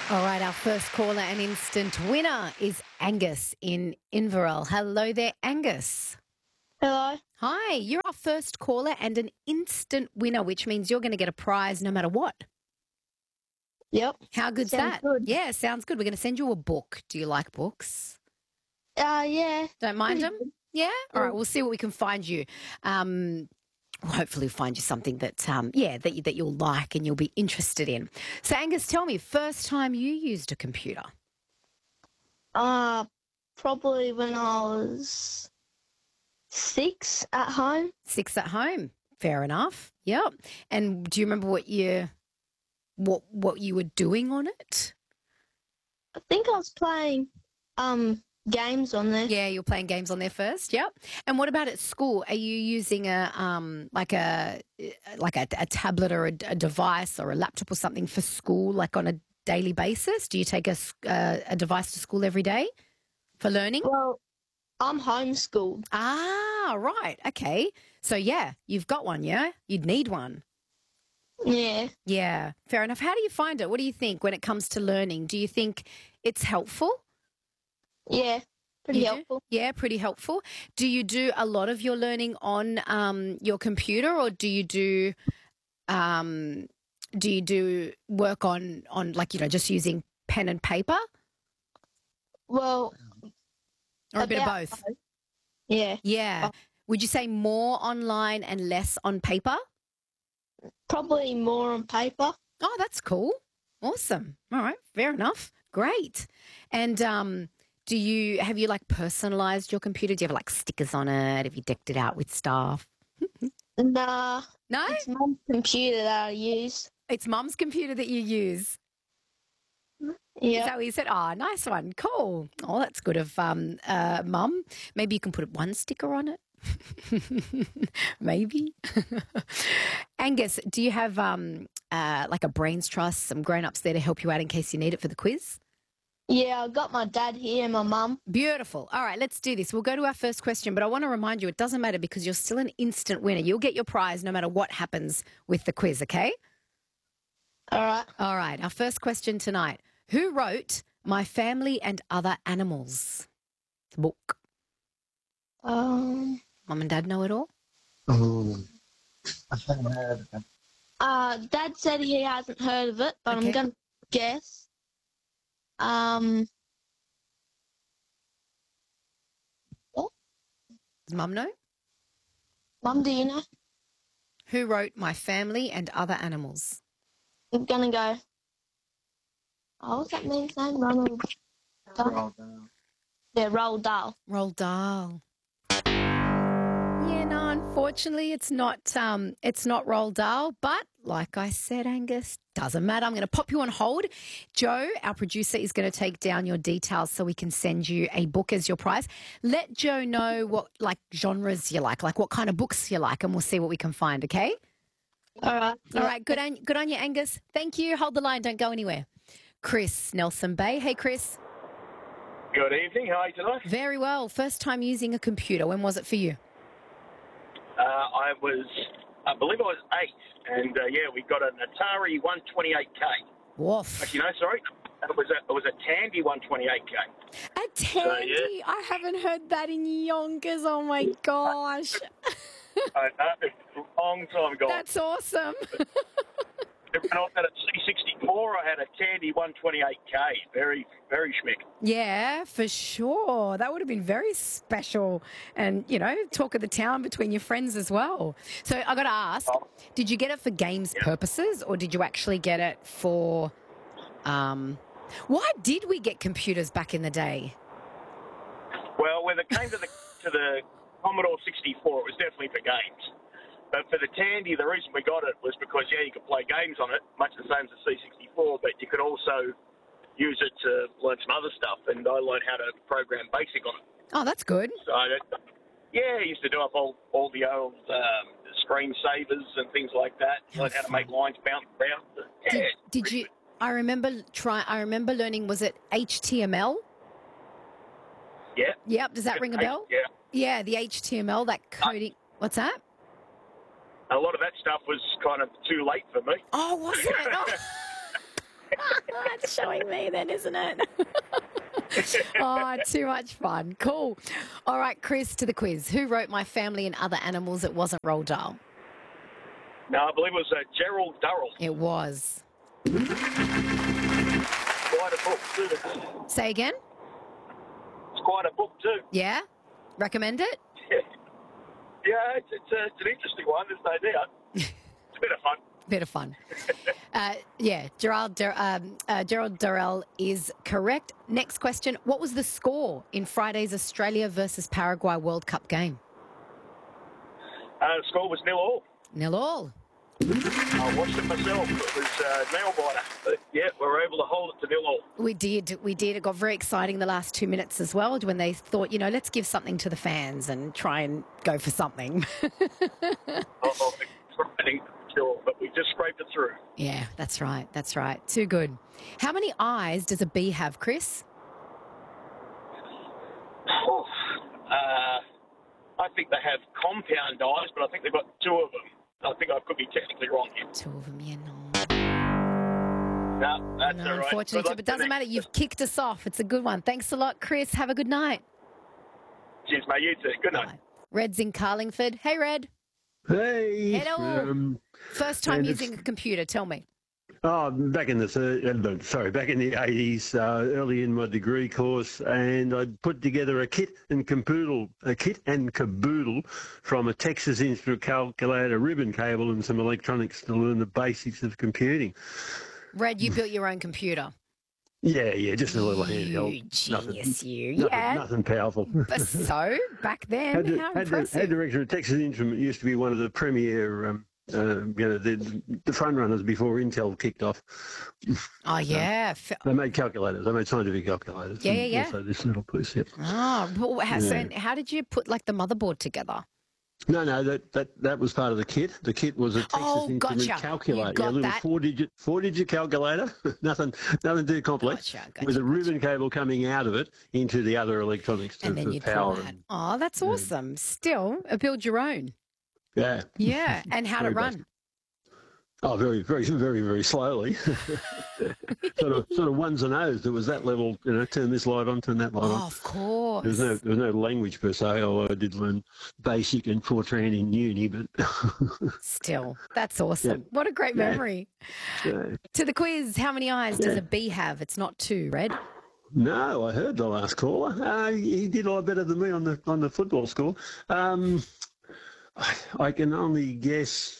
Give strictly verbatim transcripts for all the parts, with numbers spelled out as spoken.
All right, our first caller and instant winner is Angus in Inverell. Hello there, Angus. Hello. Hi, you're our first caller and an instant winner, which means you're going to get a prize no matter what. Yep. How good's Sounds that? good. Yeah, sounds good. We're going to send you a book. Do you like books? Uh, yeah. Don't mind Pretty them? good. Yeah? All right, Yeah. we'll see what we can find you. Um, we'll hopefully find you something that, um, yeah, that, you, that you'll like and you'll be interested in. So, Angus, tell me, first time you used a computer? Uh, probably when I was six at home. Six at home. Fair enough. Yep. And do you remember what you what what you were doing on it? I think I was playing um games on there. Yeah, you're playing games on there first. Yep. And what about at school? Are you using a um like a like a, a tablet or a, a device or a laptop or something for school, like on a daily basis? Do you take a s- uh, a device to school every day for learning? Well, I'm homeschooled. Ah, right. Okay. So yeah, you've got one. Yeah, you'd need one. Yeah. Yeah, fair enough. How do you find it? What do you think when it comes to learning? Do you think it's helpful? Yeah. Pretty You do? helpful. Yeah, pretty helpful. Do you do a lot of your learning on um, your computer, or do you do um, do you do work on on like you know just using pen and paper, Well, or a bit of about both? both. Yeah. Yeah. Would you say more online and less on paper? Probably more on paper. Oh, that's cool. Awesome. All right. Fair enough. Great. And um, do you have you like personalized your computer? Do you have like stickers on it? Have you decked it out with stuff? Nah, No? it's mum's computer that I use. It's mum's computer that you use. Is Yeah. that what you said? Oh, nice one. Cool. Oh, that's good of um, uh, mum. Maybe you can put one sticker on it. Maybe. Angus, do you have um, uh, like a brains trust, some grown-ups there to help you out in case you need it for the quiz? Yeah, I got my dad here and my mum. Beautiful. All right, let's do this. We'll go to our first question, but I want to remind you it doesn't matter because you're still an instant winner. You'll get your prize no matter what happens with the quiz, okay? All right. All right, our first question tonight. Who wrote My Family and Other Animals? It's a book. Um. Mum and Dad know it all? Oh, I haven't heard of them. Uh, Dad said he hasn't heard of it, but Okay. I'm gonna guess. Um. Does Mum know? Mum, do you know? Who wrote My Family and Other Animals? I'm gonna go. Oh, what's that man's name? Ronald. Dahl? Roald Dahl. Yeah, Roald Dahl. Roald Dahl. Yeah, no, unfortunately, it's not. Um, it's not Roald Dahl. But like I said, Angus, doesn't matter. I'm going to pop you on hold. Joe, our producer, is going to take down your details so we can send you a book as your prize. Let Joe know what like genres you like, like what kind of books you like, and we'll see what we can find. Okay. All right. All right. Good on good on you, Angus. Thank you. Hold the line. Don't go anywhere. Chris Nelson Bay. Hey, Chris. Good evening. How are you tonight? Very well. First time using a computer. When was it for you? Uh, I was, I believe I was eight, and uh, yeah, we got an Atari one twenty-eight K. Woof. Actually, no, sorry, it was a it was a Tandy one twenty-eight K. A Tandy. yeah. I haven't heard that in yonkers. Oh my gosh. I know, it's a long time ago. That's awesome. When I had a C sixty-four, I had a Tandy one twenty-eight K. Very, very schmick. Yeah, for sure. That would have been very special and, you know, talk of the town between your friends as well. So I got to ask, Oh. did you get it for games purposes or did you actually get it for, um, why did we get computers back in the day? Well, when it came to the to the Commodore sixty-four, it was definitely for games. But for the Tandy, the reason we got it was because, yeah, you could play games on it, much the same as the C sixty-four, but you could also use it to learn some other stuff, and I learned how to program BASIC on it. Oh, that's good. So, that, yeah, I used to do up all, all the old um, screen savers and things like that, How learn how to fun. make lines bounce around. Yeah, Did, it's did pretty you, good. I remember try, I remember learning, was it H T M L? Yeah. Yep. Does that ring a bell? Yeah. Yeah, the H T M L, that coding. What's that? A lot of that stuff was kind of too late for me. Oh, was it? Oh. showing me then, isn't it? Oh, too much fun. Cool. All right, Chris, to the quiz. Who wrote My Family and Other Animals? It wasn't Roald Dahl. No, I believe it was uh, Gerald Durrell. It was. Quite a book, too. Say again? It's quite a book, too. Yeah? Recommend it? Yeah, yeah it's, it's, uh, it's an interesting one, there's no doubt. It's a bit of fun. Bit of fun. uh, yeah, Gerald, Dur- um, uh, Gerald Durrell is correct. Next question. What was the score in Friday's Australia versus Paraguay World Cup game? Uh, the score was nil all. Nil all. I watched it myself. It was uh, nail biter. But yeah, we were able to hold it to nil all. We did. We did. It got very exciting the last two minutes as well when they thought, you know, let's give something to the fans and try and go for something. Oh, exciting, sure, but we just scraped it through. Yeah, that's right. That's right. Too good. How many eyes does a bee have, Chris? Oh, uh, I think they have compound eyes, but I think they've got two of them. I think I could be technically wrong here. Two of them, yeah, no. No, that's No, all right. unfortunately, Good luck but it doesn't to matter. next- You've kicked us off. It's a good one. Thanks a lot, Chris. Have a good night. Cheers, mate. You too. Good night. Bye. Red's in Carlingford. Hey, Red. Hey. Hello. Um, First time and using it's- a computer. Tell me. oh, back in the thir- uh, no, sorry, back in the eighties, uh, early in my degree course, and I put together a kit and caboodle, a kit and caboodle from a Texas Instrument calculator, ribbon cable, and some electronics to learn the basics of computing. Red, you built your own computer. Yeah, yeah, just a little You handheld. Nothing, genius, you. nothing, Yeah. nothing powerful. But so, back then, Had the, how had, the, impressive. had director of Texas Instrument used to be one of the premier, um, uh, you know, the, the front runners before Intel kicked off. Oh, yeah. F- They made calculators. They made scientific calculators. Yeah, yeah, and yeah. Also this little piece, yeah. Oh, but how, so Yeah. how did you put, like, the motherboard together? No, no, that, that that was part of the kit. The kit was a Texas Oh, Instrument gotcha. calculator, You got yeah, a little that. four digit four digit calculator. nothing nothing too complex. Gotcha, gotcha, with a gotcha. ribbon cable coming out of it into the other electronics to, And then for you power. pull that. And, Oh, that's awesome. Still, uh, build your own. yeah. Yeah. And how to Very run. Oh, very, very, very, very slowly. sort of, sort of ones and O's. There was that level, you know, turn this light on, turn that light Oh, on. of course. There was no, there was no language per se. Although I did learn basic and Fortran in uni, but Still, that's awesome. What a great Yeah. memory. uh, To the quiz, how many eyes does Yeah. a bee have? It's not two, Red. no, I heard the last caller. Uh, he did a lot better than me on the on the football score. Um, I, I can only guess.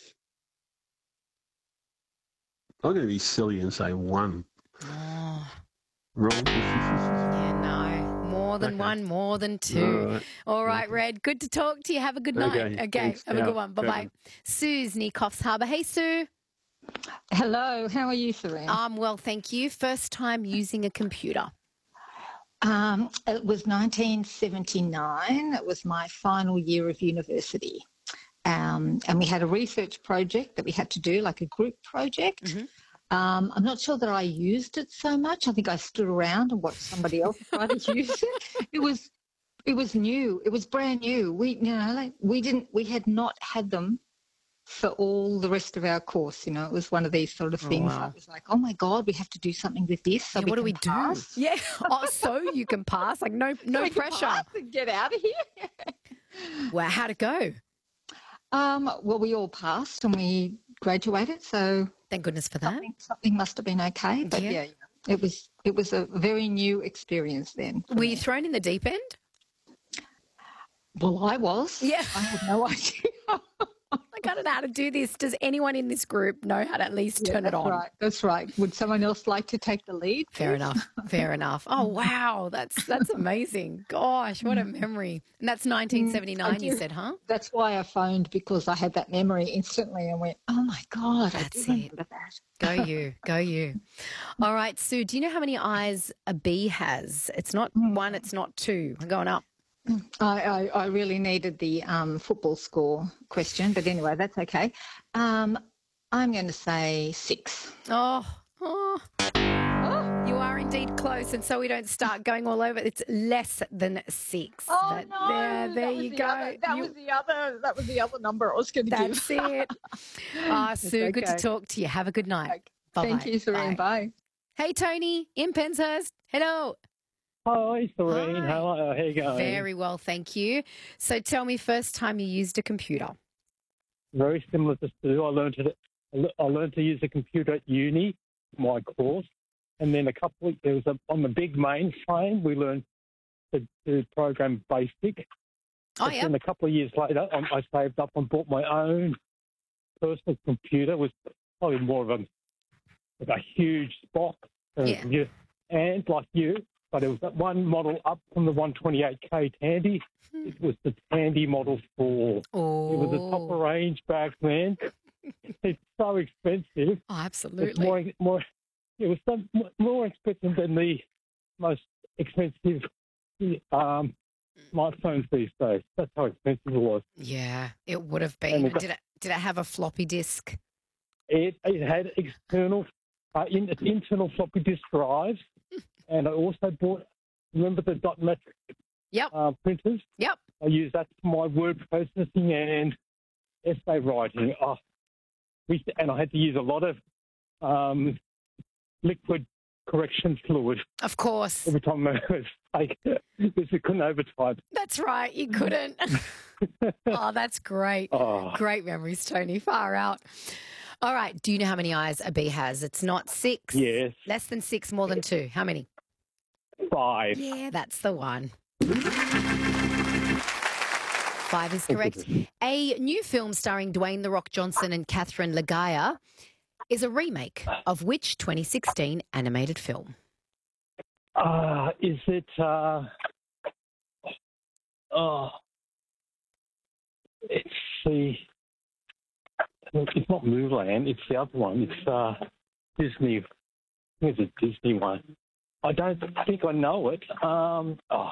I'm going to be silly and say one. Oh, Wrong. yeah, no. More than Okay. one, more than All two. right. All right, Red. Good to talk to you. Have a good night. Okay, Okay. thanks. Have a Yeah, good one. Bye bye. okay. Sue's near Coffs Harbour. Hey, Sue. Hello, how are you, Serene? Um, well, thank you. First time using a computer. Um, it was nineteen seventy-nine. It was my final year of university. Um, and we had a research project that we had to do, like a group project. Mhm. Um, I'm not sure that I used it so much. I think I stood around and watched somebody else try to use it. It was, it was new. It was brand new. We, you know, like we didn't, we had not had them for all the rest of our course. You know, it was one of these sort of Oh, things. wow. I was like, oh my God, we have to do something with this. So Yeah, what do we can do? pass. Yeah. Oh, so you can pass. Like no, no We can pressure. pass and get out of here. Well, how'd it go? Um, well, we all passed and we graduated, so Thank goodness for that. something, something must have been okay. But Yeah. yeah. it was it was a very new experience then. for Were me. you thrown in the deep end? Well, I was. Yeah. I had no idea. Like, I don't know how to do this. Does anyone in this group know how to at least Yeah, turn it that's on? Right. That's right. Would someone else like to take the lead? Fair please? enough. Fair enough. Oh wow, that's that's amazing. Gosh, what a memory. And that's nineteen seventy-nine. You do. said, huh? That's why I phoned, because I had that memory instantly and went, oh my God, I That's do it. remember that. Go you, go you. All right, Sue. Do you know how many eyes a bee has? It's not one. It's not two. I'm going up. I, I, I really needed the um, football score question, but anyway, that's okay. Um, I'm going to say six. Oh, oh, oh, you are indeed close, and so we don't start going all over. It's less than six. But there, there you go. that You- was the other. That was the other number I was going to give. That's it. Ah, Sue, good to okay. talk to you. Have a good night. Bye-bye. Thank you, Serene. Bye. Hey, Tony, in Penshurst. Hello. Hi, Serene. Hi. How are how you going? Very well, thank you. So tell me, first time you used a computer. Very similar to Stu. I learned to I learned to use a computer at uni, my course, and then a couple of there was a, on the big mainframe we learned to, to program BASIC. Oh, But yeah. then a couple of years later, I, I saved up and bought my own personal computer. It was probably more of a like a huge box, uh, Yeah. you- and like you, but it was that one model up from the one twenty-eight K Tandy. Hmm. It was the Tandy Model four. Oh, It was a top of range back then. It's so expensive. oh, It's absolutely. more, more. It was so, more expensive than the most expensive um, smartphones these days. That's how expensive it was. Yeah, it would have And been. it got- Did it? Did it have a floppy disk? It, it had external, uh, in, internal floppy disk drives, and I also bought. Remember the dot matrix Yep. uh, printers? Yep. I use that for my word processing and essay writing. Oh, we, and I had to use a lot of um, liquid correction fluid Of course. every time I was like, because we couldn't overtype. That's right. You couldn't. Oh, that's great. Oh, Great memories, Tony. Far out. All right. Do you know how many eyes a bee has? It's not six. yes, Less than six, more than two. How many? five. Yeah, that's the one. Five is correct. A new film starring Dwayne The Rock Johnson and Catherine Legaya is a remake of which twenty sixteen animated film? Uh, is it? Uh, oh, it's the. It's not Mulan. It's the other one. It's uh, Disney. I think it's a Disney one. I don't think I know it. Um, oh,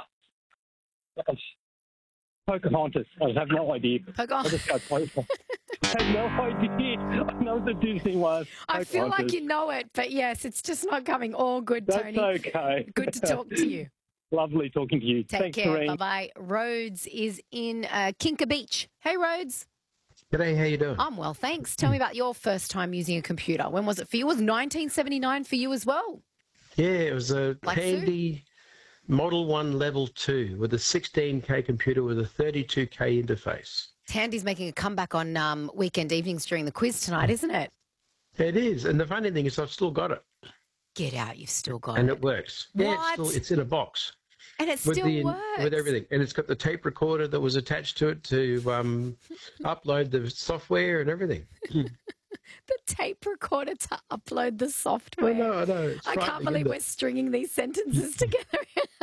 it's Pocahontas. I have no idea. I Pocahontas. just go Pocahontas. I have no idea. I know the Disney one. I feel like Pocahontas. you know it, but yes, it's just not coming. All good, That's Tony. okay. Good to talk to you. Lovely talking to you. Take Thanks, care. Serene. Bye bye. Rhodes is in uh, Kinka Beach. Hey, Rhodes. G'day, how you doing? I'm well, thanks. Tell me about your first time using a computer. When was it for you? It was nineteen seventy-nine for you as well. Yeah, it was a Like Sue? Tandy Model one Level two with a sixteen K computer with a thirty-two K interface. Tandy's making a comeback on um, weekend evenings during the quiz tonight, isn't it? It is, and the funny thing is I've still got it, Get out, you've still got and it. it works. Yeah, it's, What? still, it's in a box And it with still the works. with everything, and it's got the tape recorder that was attached to it to um, upload the software and everything. The tape recorder to upload the I software. know, I know. It's I can't frightening, believe isn't we're stringing these sentences together.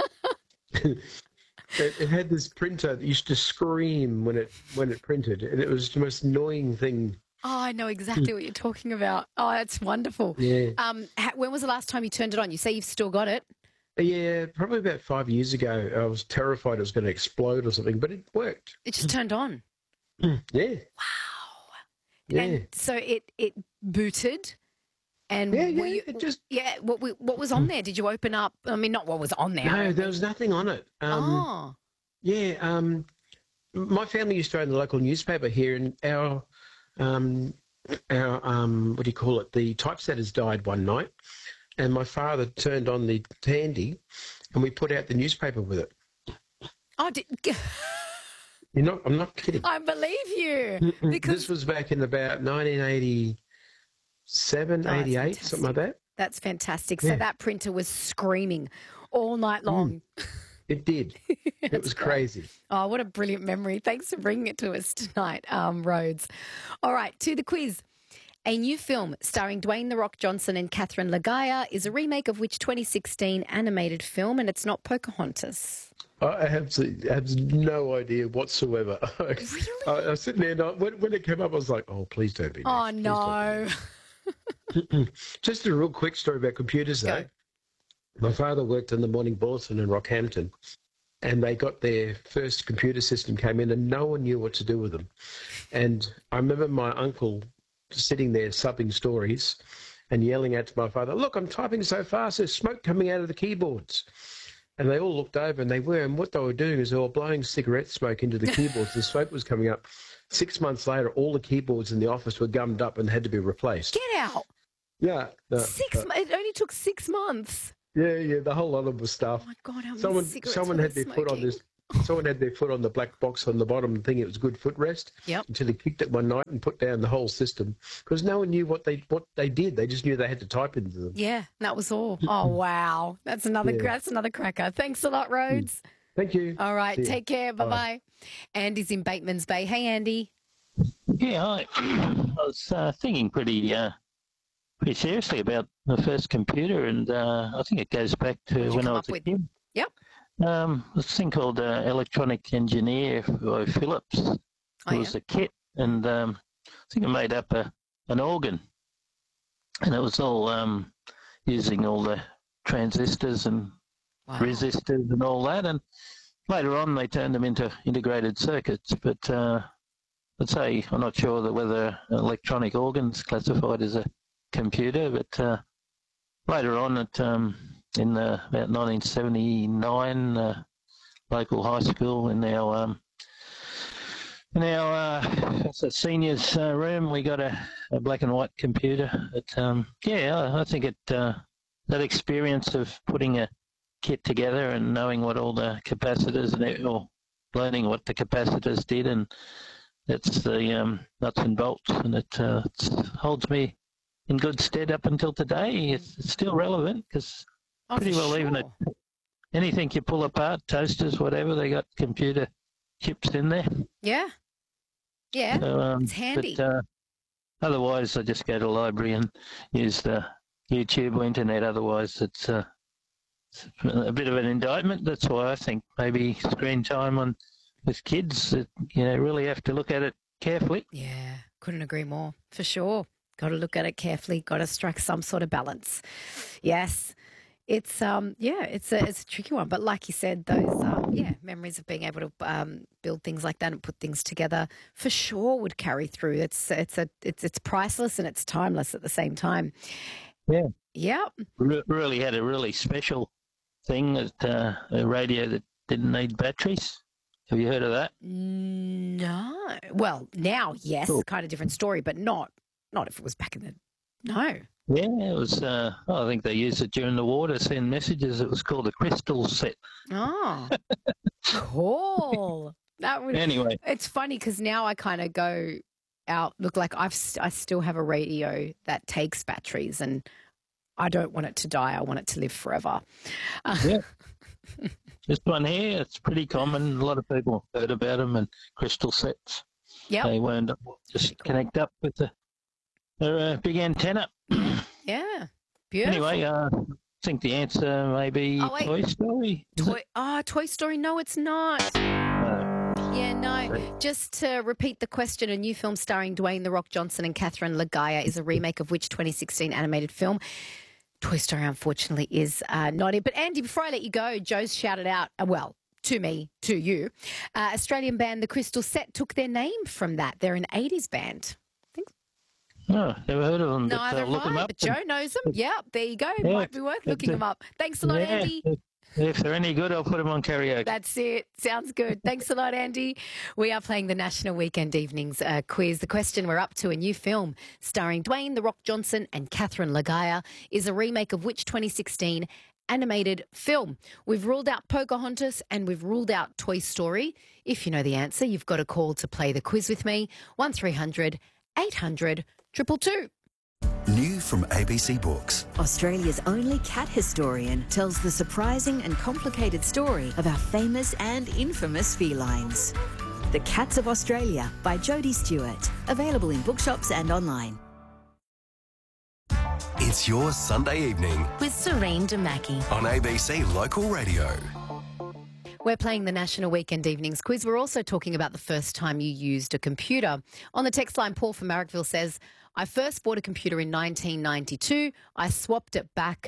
it? It, it had this printer that used to scream when it when it printed, and it was the most annoying thing. Oh, I know exactly what you're talking about. Oh, that's wonderful. Yeah. Um, ha- when was the last time you turned it on? You say you've still got it. Yeah, probably about five years ago. I was terrified it was going to explode or something, but it worked. It just turned on. Yeah, Wow. yeah, And so it it booted. And yeah, were yeah. you, It just yeah, what we- what was on there? Did you open up? I mean, not what was on there. no, there was nothing on it. Um, oh, Yeah, um, my family used to own the local newspaper here, and our um, our um, what do you call it? The typesetters died one night, and my father turned on the Tandy, and we put out the newspaper with it. oh, did, You're not, I'm not kidding. I believe you because This was back in about nineteen eighty-seven, Oh, that's eighty-eight, something like that. that's fantastic. So Yeah. that printer was screaming all night long. It did. It was crazy. Oh, what a brilliant memory. Thanks for bringing it to us tonight, um, Rhodes. All right, to the quiz. A new film starring Dwayne The Rock Johnson and Catherine Legaya is a remake of which twenty sixteen animated film, and it's not Pocahontas. I have, have no idea whatsoever. I, I was sitting there, and I, when, when it came up, I was like, oh, please don't be. Oh, next. Please don't be no. next." Just a real quick story about computers, though. Go. My father worked in the Morning Bulletin in Rockhampton, and they got their first computer system came in, and no one knew what to do with them. And I remember my uncle sitting there subbing stories and yelling out to my father, "Look, I'm typing so fast, there's smoke coming out of the keyboards." And they all looked over, and they were, and what they were doing is they were blowing cigarette smoke into the keyboards. The smoke was coming up. Six months later, all the keyboards in the office were gummed up and had to be replaced. Get out. Yeah. no, Six. uh, mo- It only took six months. yeah, yeah, the whole lot of the stuff. Oh my God, how many Someone, cigarettes someone were had they their foot on smoking? this. Someone had their foot on the black box on the bottom, thinking it was good footrest. Yep. Until he kicked it one night and put down the whole system because no one knew what they what they did. They just knew they had to type into them. Yeah, that was all. Oh wow, that's another Yeah. that's another cracker. Thanks a lot, Rhodes. Thank you. All right, See ya. take care. Bye bye. Andy's in Bateman's Bay. Hey, Andy. Yeah, I, I was uh, thinking pretty uh, pretty seriously about the first computer, and uh, I think it goes back to What'd you when I come was up a with? kid. Yep. Um, this thing called uh, Electronic Engineer by Philips. It Oh, was yeah. a kit, and um, I think it made up a, an organ, and it was all um, using all the transistors and Wow. resistors and all that. And later on, they turned them into integrated circuits. But uh, I'd say I'm not sure that whether electronic organs classified as a computer. But uh, later on, at um, in uh, about nineteen seventy-nine, uh, local high school in our um, in our uh, it's a seniors uh, room, we got a, a black and white computer. But um, yeah, I, I think it uh, that experience of putting a kit together and knowing what all the capacitors and it, or learning what the capacitors did, and that's the um, nuts and bolts, and it uh, it's, holds me in good stead up until today. It's, it's still relevant because Oh, pretty for well even at sure. anything you pull apart, toasters, whatever, they got computer chips in there. Yeah. Yeah. So, um, It's handy. But, uh, otherwise, I just go to the library and use the YouTube or internet. Otherwise, it's, uh, it's a bit of an indictment. That's why I think maybe screen time on with kids, it, you know, really have to look at it carefully. Yeah, couldn't agree more. For sure. Got to look at it carefully. Got to strike some sort of balance. Yes. It's um yeah, it's a it's a tricky one, but like you said, those um yeah memories of being able to um build things like that and put things together for sure would carry through. It's it's a it's it's priceless and it's timeless at the same time. Yeah. Yep. Re- really had a really special thing at uh, a radio that didn't need batteries. Have you heard of that? No. Well, now yes, Cool. kind of different story, but not not if it was back in the no. Yeah, it was. Uh, oh, I think they used it during the war to send messages. It was called a crystal set. Oh, cool. That would. Anyway, It's funny because now I kind of go out. Look, like I've st- I still have a radio that takes batteries, and I don't want it to die. I want it to live forever. Uh, Yeah. this one here, it's pretty common. A lot of people heard about them and crystal sets. Yep. They wound up just Pretty cool. connect up with the, the uh, big antenna. Yeah. Beautiful. Anyway, uh, I think the answer may be Oh, wait. Toy Story. is Toy. Oh, Toy Story. No, it's not. it? No. Yeah, no. Right. Just to repeat the question, a new film starring Dwayne The Rock Johnson and Catherine Lagaya is a remake of which twenty sixteen animated film? Toy Story, unfortunately, is uh, not it. But Andy, before I let you go, Joe's shouted out, uh, well, to me, to you, uh, Australian band The Crystal Set took their name from that. They're an eighties band. No, never heard of them. but, Neither uh, look have them I, up. but Joe knows them. Yeah, there you go. It Yeah, might be worth it's looking a- them up. Thanks a lot, yeah, Andy. If, if they're any good, I'll put them on karaoke. That's it. Sounds good. Thanks a lot, Andy. We are playing the National Weekend Evenings uh, quiz. The question we're up to, a new film starring Dwayne The Rock Johnson and Catherine Lagaya, is a remake of which twenty sixteen animated film? We've ruled out Pocahontas and we've ruled out Toy Story. If you know the answer, you've got a call to play the quiz with me. one three hundred eight hundred two two two. New from A B C Books. Australia's only cat historian tells the surprising and complicated story of our famous and infamous felines. The Cats of Australia by Jodie Stewart. Available in bookshops and online. It's your Sunday evening With Serene Damaki. on A B C Local Radio. We're playing the National Weekend Evenings quiz. We're also talking about the first time you used a computer. On the text line, Paul from Marrickville says, I first bought a computer in nineteen ninety-two. I swapped it back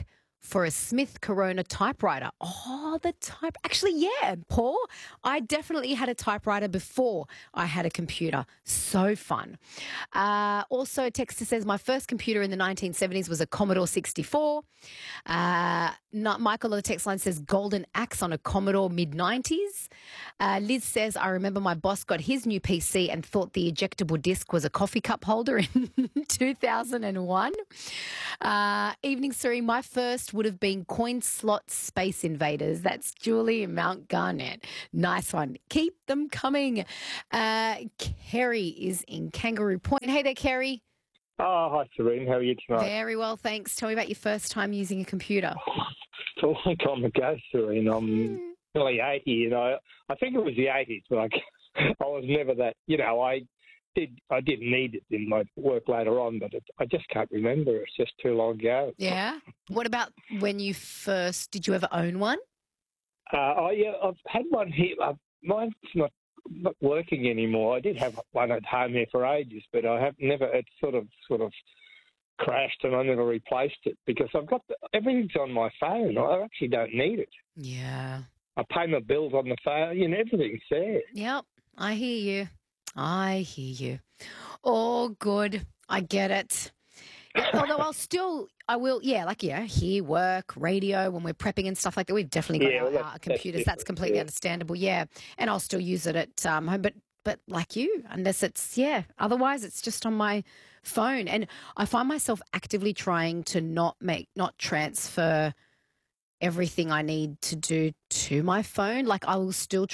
for a Smith Corona typewriter. Oh, the type. Actually, yeah, Paul, I definitely had a typewriter before I had a computer. So fun. Uh, also, Texter says, my first computer in the nineteen seventies was a Commodore sixty-four. Uh, not, Michael on the text line says, Golden Axe on a Commodore mid nineties. Uh, Liz says, I remember my boss got his new P C and thought the ejectable disc was a coffee cup holder in two thousand one. Uh, evening, Siri, my first would have been Coin Slot Space Invaders. That's Julie in Mount Garnett. Nice one. Keep them coming. Uh, Kerry is in Kangaroo Point. Hey there, Kerry. Oh, hi, Serene. How are you tonight? Very well, thanks. Tell me about your first time using a computer. It's a long time ago, Serene. I'm nearly eighty, you know. I think it was the eighties, but I, I was never that, you know, I did I did need it in my work later on, but it, I just can't remember. It's just too long ago. Yeah? What about when you first, did you ever own one? Uh, oh, yeah, I've had one here. Uh, mine's not not working anymore. I did have one at home here for ages, but I have never, it sort of, sort of crashed and I never replaced it because I've got, the, everything's on my phone. I actually don't need it. Yeah. I pay my bills on the phone, you know, everything's there. Yep, I hear you. I hear you. Oh, good. I get it. Yeah, although I'll still, I will, yeah, like, yeah, hear work, radio, when we're prepping and stuff like that. We've definitely got Yeah, our, well, our that's computers. That's, different, completely yeah. understandable, yeah. And I'll still use it at um, home, but, but like you, unless it's, yeah, otherwise it's just on my phone. And I find myself actively trying to not make, not transfer everything I need to do to my phone. Like I will still